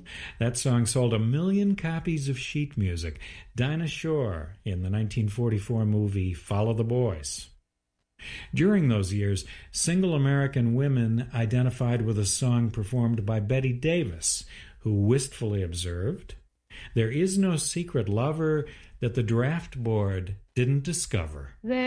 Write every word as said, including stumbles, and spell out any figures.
That song sold a million copies of sheet music. Dinah Shore in the nineteen forty-four movie Follow the Boys. During those years, single American women identified with a song performed by Betty Davis, who wistfully observed, "There is no secret lover that the draft board didn't discover." There